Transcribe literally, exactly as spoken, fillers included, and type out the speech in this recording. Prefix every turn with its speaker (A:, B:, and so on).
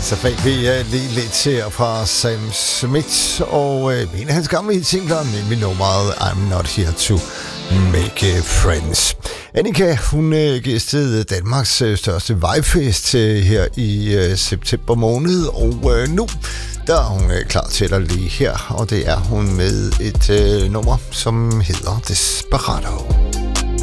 A: Så fik vi uh, lige lidt her fra Sam Smith og uh, en af hans gamle hitsingler, nemlig nummeret I'm Not Here To Make uh, Friends. Annika, hun uh, gæstede Danmarks uh, største vejfest uh, her i uh, september måned, og uh, nu der er hun uh, klar til dig lige her, og det er hun med et uh, nummer, som hedder Desperado.